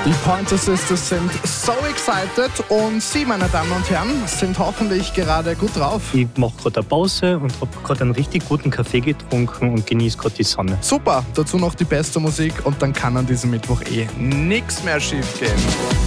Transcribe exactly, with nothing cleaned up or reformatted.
Die Pointer Sisters sind so excited und Sie, meine Damen und Herren, sind hoffentlich gerade gut drauf. Ich mache gerade eine Pause und habe gerade einen richtig guten Kaffee getrunken und genieße gerade die Sonne. Super, dazu noch die beste Musik und dann kann an diesem Mittwoch eh nichts mehr schief gehen.